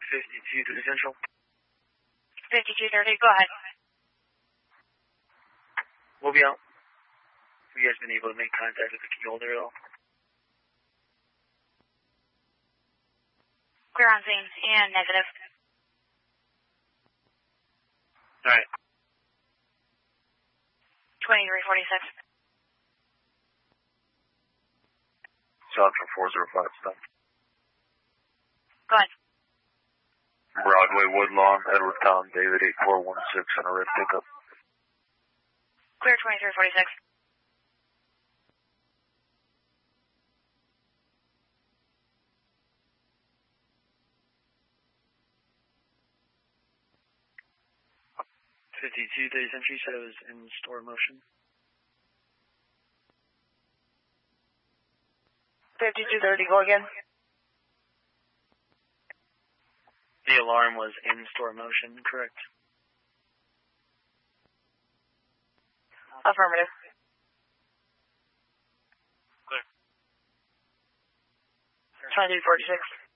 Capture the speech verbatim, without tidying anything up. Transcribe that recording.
fifty-two to the Central. fifty-two thirty, go ahead. We'll be out. Have you guys been able to make contact with the key holder at all? Clear on scene, and negative. Alright. twenty-three forty-six. Southern four zero five, stop. Go ahead. Broadway, Woodlawn, Edward Tom, David eight four one six on a red pickup. Clear twenty-three forty-six. fifty-two thirty Century said it was in store motion. fifty-two thirty, go again. The alarm was in store motion, correct? Affirmative. Clear. twenty-three forty-six.